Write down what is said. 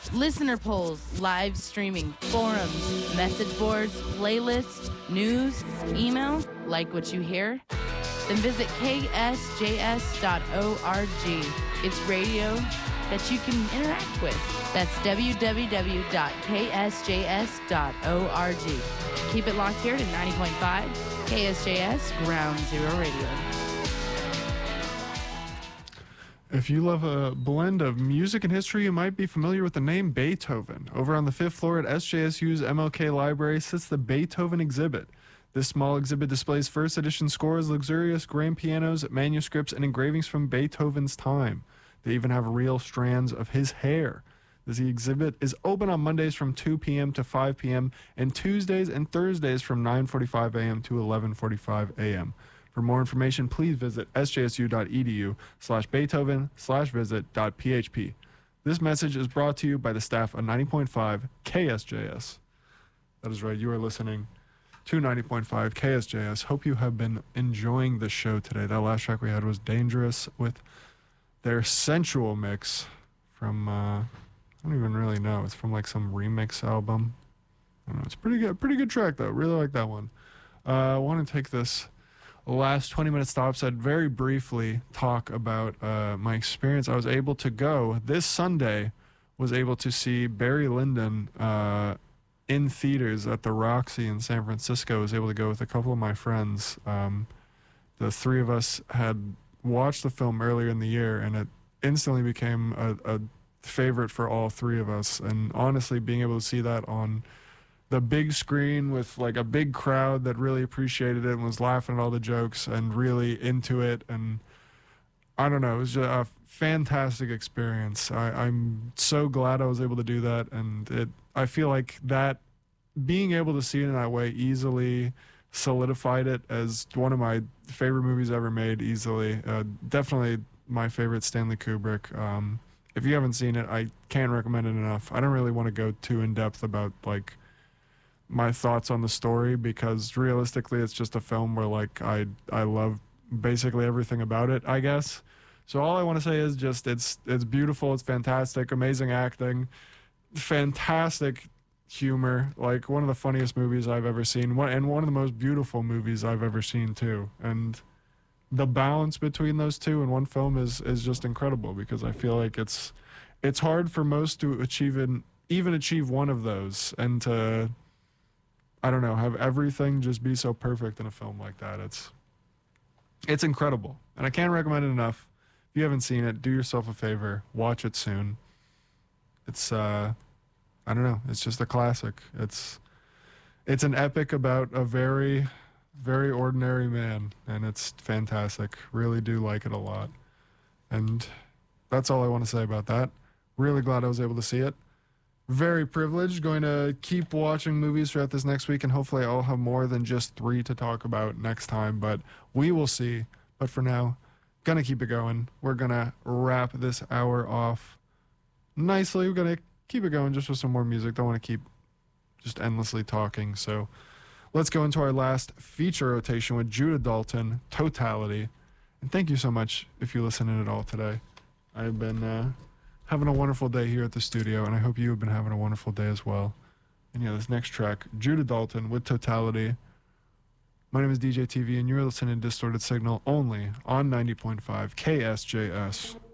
Listener polls, live streaming, forums, message boards, playlists, news, email. Like what you hear? Then visit ksjs.org. It's radio that you can interact with. That's www.ksjs.org. Keep it locked here to 90.5 KSJS Ground Zero Radio. If you love a blend of music and history, you might be familiar with the name Beethoven. Over on the 5th floor at SJSU's MLK Library sits the Beethoven exhibit. This small exhibit displays first edition scores, luxurious grand pianos, manuscripts, and engravings from Beethoven's time. They even have real strands of his hair. This exhibit is open on Mondays from 2 p.m. to 5 p.m. and Tuesdays and Thursdays from 9:45 a.m. to 11:45 a.m. For more information, please visit sjsu.edu/Beethoven/visit.php. This message is brought to you by the staff of 90.5 KSJS. That is right, you are listening to 90.5 KSJS. Hope you have been enjoying the show today. That last track we had was Dangerous with their Sensual mix from, I don't even really know. It's from like some remix album. I don't know. It's pretty good track though. Really like that one. I want to take this last 20-minute stops. I'd very briefly talk about my experience. I was able to go this Sunday, was able to see Barry Lyndon in theaters at the Roxy in San Francisco. I was able to go with a couple of my friends. The three of us had watched the film earlier in the year, and it instantly became a favorite for all three of us. And honestly, being able to see that on the big screen with like a big crowd that really appreciated it and was laughing at all the jokes and really into it, and I don't know, it was just a fantastic experience. I'm so glad I was able to do that, and I feel like that being able to see it in that way easily solidified it as one of my favorite movies ever made, easily. Definitely my favorite Stanley Kubrick. If you haven't seen it, I can't recommend it enough. I don't really want to go too in depth about like my thoughts on the story, because realistically it's just a film where like I love basically everything about it, I guess. So all I want to say is just it's beautiful, it's fantastic, amazing acting, fantastic humor, like one of the funniest movies I've ever seen, and one of the most beautiful movies I've ever seen too. And the balance between those two in one film is just incredible, because I feel like it's hard for most to even achieve one of those, and to, I don't know, have everything just be so perfect in a film like that. It's incredible, and I can't recommend it enough. If you haven't seen it, do yourself a favor, watch it soon. It's I don't know, it's just a classic. It's an epic about a very, very ordinary man, and it's fantastic. Really do like it a lot. And that's all I want to say about that. Really glad I was able to see it. Very privileged. Going to keep watching movies throughout this next week, and hopefully I'll have more than just 3 to talk about next time, but we will see. But for now, gonna keep it going. We're gonna wrap this hour off nicely. We're gonna keep it going just with some more music. Don't want to keep just endlessly talking. So let's go into our last feature rotation with Judah Dalton, Totality. And thank you so much if you listened at all today. I've been having a wonderful day here at the studio, and I hope you have been having a wonderful day as well. And yeah, this next track, Judah Dalton with Totality. My name is DJ TV, and you're listening to Distorted Signal only on 90.5 KSJS.